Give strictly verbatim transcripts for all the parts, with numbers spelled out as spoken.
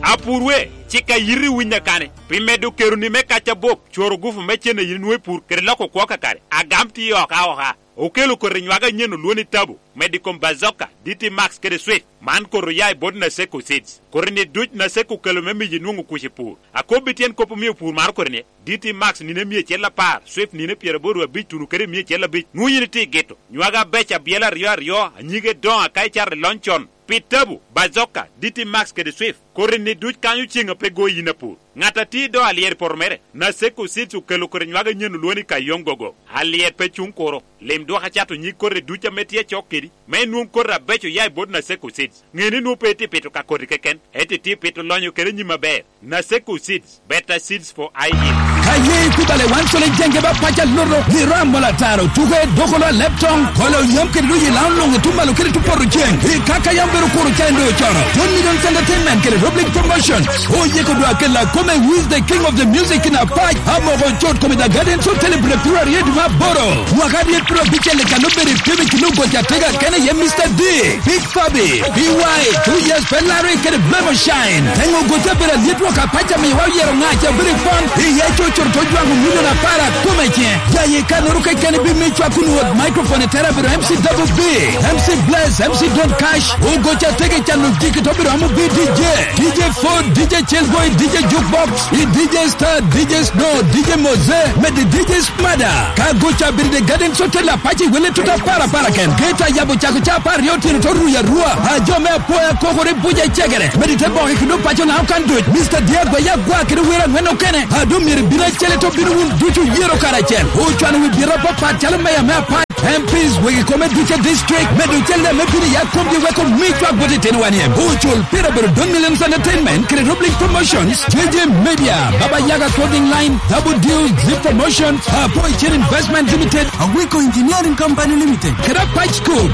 apurwe chika yiri winya kane pimedo keru ni mekacha bok choro gufu mechene yinwe pur kerlako kwoka kare agamti yo ka oha okelo ko rinywaga nyeno luoni tabu medicom bazoka dt max kede sweet man ko royai bod na seko seeds korne duj na seko kelo memi jinungu kushipur akobitien kopo mi pur mar korne dt max ni ne mi chela par sweet ni ne piere bodu abitunu kede mi chela bit nuyini ti geto nywaga becha biela rio rio anyige don akai char lonchon pitabu bazoka dt max kede swift korne duj kanyu chinga pego yinapur ngata ti do alier pormere na seko seeds kelo ko rinywaga nyeno luoni kayongogo alier pechun koro lem do hachato nyi korre duja metie chokedi me num korra becho yai bod na seko seeds ngeni no peti peto ka kodi keken eti ti peto lonyo kere nyima ber na seko seeds better seeds for I E kaye kubale wansole jenge ba pacha loro ni rambola taro tuge dokola lepton kolo yomke luyi lanlo tumbalo kere tuporo jeng e kaka yambero koro kendo choro one million entertainment kere public promotion o yeko do akela come who is the king of the music in a fight amo go chot come the garden so celebrate plurality du maboro wakati pro bichele kanobere pebe kilugo jatega kene ye mister D Big Fabi B Y two years Ferrari kere blemo shine tengo go tabera litwa kapacha me wa yero ngacha very fun e ye chocho tojwa ngulo na para come kien ya ye kanuruka kene bi mecha kunu microphone therapy M C Double B M C Bless M C Don't Cash o go jatega chanu diki tobira mu D J D J Ford D J Chillboy D J Jukebox D J Star D J Snow D J Moze med D J Smada ka go chabiri de garden so tela pachi wele tuta para para ken geta yabo chako chapa rioti to ruya rua ajome poya kokore buje chegere medite bo kido pacho na kan do Mister Diego ya gwa kido wera ngeno kene adu mir bina chele to binu duchu yero karachel o chwana wi bira papa chalo me ya me pa M Ps we come Duche district medu chele me bini ya kombi we ko mitwa bode tenwani em o chul pira bero don millions entertainment kre public promotions J J Media Baba Yaga clothing line double deal zip promotion boy chain investment limited Awiko engineering company limited kra patch school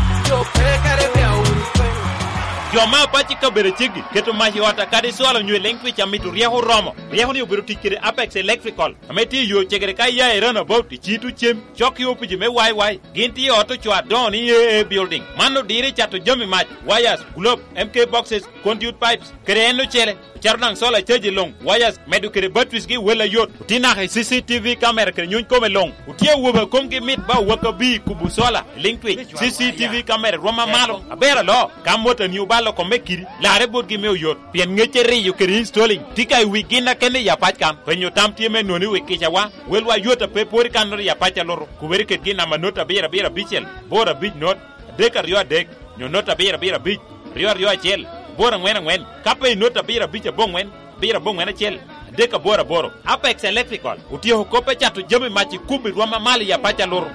Joma pachi kabere chigi keto mahi wata kadi swalo nywe lengwi cha mitu riyahu romo riyahu ni ubiru tikiri Apex Electrical ameti yo chegere kai ya erana bauti chitu chem choki upiji me wai wai ginti auto chwa don E A building mano diri chato jami mach wires globe M K boxes conduit pipes kere eno chere charnang sola cheji long wires medu kere batwis gi wela yot tina he C C T V camera kere nyun kome long utie wuba komgi mit ba waka bi kubu sola linkwi C C T V camera roma malo abera lo kamota ni ubalo kome kiri la rebot gi me yot pien ngeche ri yo kere installing tika wigina kene ya pachkam penyo tamti me noni wikisha wa welwa yota pe pori kanori ya pacha loro kuberi ket gina manota bera bera bichel bora big not deka rio dek nyonota bera bera big rio rio chel bora ngwen ngwen kape nota bira bicha bongwen bira bongwen chel deka bora boro Apex Electrical utio kope chatu jami machi kubi rwama mali ya pacha loro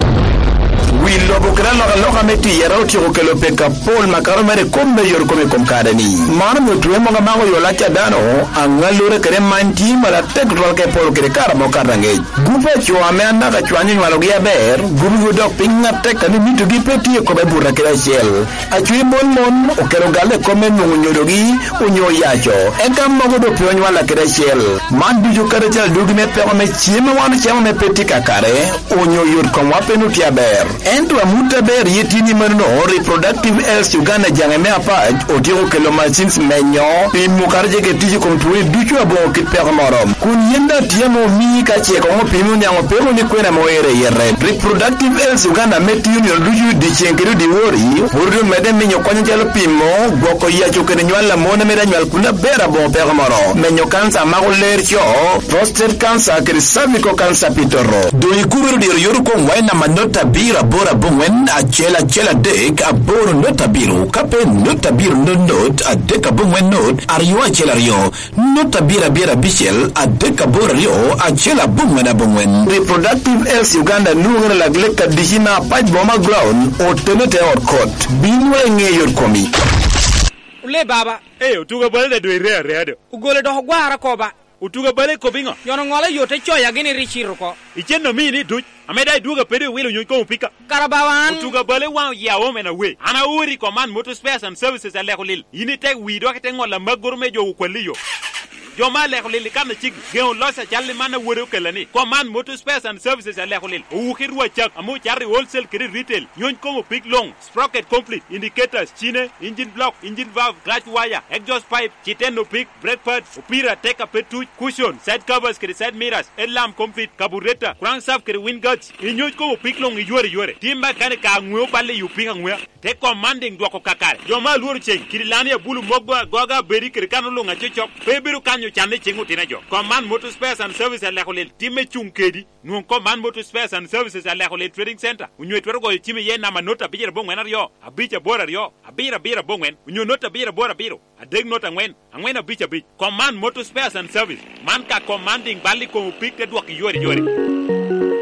wi lobo kran loga loga meti yaro ti ko kelo peka pol makaro mere kombe yor kome kom kadani mar mo tuwe mo ngamango yo lacha dano angalure kere manti mala tek rol ke pol kere kara mo karange gufa chwa me anda ka chwanyi walo gi ber gubu dok pinga tek ani mitu gi peti ko be burra kere shel achwi mon mon o kero gale kome nungu nyodogi unyo yacho engam mo do pionyi wala kere shel man bijo kare chal dugi me pe me chima wan chama me peti kakare unyo yor kom wapenu ti ber ento amuta ber yetini marno reproductive health Uganda jangame apaj otiro kelo machines menyo pimu karje ke tiji komturi duchu abo kit per morom kun yenda tiamo mi ka che ko pimu nyango pero ni kwena moere yere reproductive health Uganda meti union duchu di chenkero di wori wori mede menyo kwanya jalo pimo goko ya chokene nywala mona mera nywal kuna bera bo per morom menyo kansa magoler cho prostate cancer kri cervical cancer pitoro do ikubero di yoru ko waina manota bira bora bongwen a chela chela dek a boro nota biru kape nota biru no not a deka bongwen not ariwa chela rio nota bira bira bichel a deka bora rio a chela bongwen a bongwen reproductive health Uganda nungere la gleka dihina paj boma ground o tenete or court binwe nge yor komi ule baba eh utuga bale do ire ire ugole do gwara ko ba utuga bale ko bingo yono ngola yote choya gini richiru ko icheno mini duch ameda duga pede wilo nyonko pika karabawan utuga bale wa ya wome na we ana uri command motor spares and services ale kolil yini tek wi do kete ngola magor mejo ukwaliyo joma le khulil kan chig geon losa challi mana woro kelani command motor spares and services le khulil u khirwa chak amu charri wholesale kiri retail nyon ko big long sprocket complete indicators chine engine block engine valve clutch wire exhaust pipe chiteno pick brake pads upira teka petu cushion side covers kiri side mirrors alarm complete carburetor crankshaft kiri wind guards inyon ko big long yore yore timba kan ka ngwe balle yu pinga ngwe te commanding dwako kakare joma luru cheng kiri lani ya bulu mogwa goga beri kiri kanulu nga chechok pebiru kanyo chane chengu tina jo command motor spares and services le khulil time chungkedi nuon command motor spares and services le khulil trading center unyo twero go time ye na manota bijira bongwen aryo abicha bora ryo abira bira bongwen unyo nota bira bora biro adeg nota ngwen angwen abicha bich command motor spares and service man ka commanding bali ko pick te dwak yori yori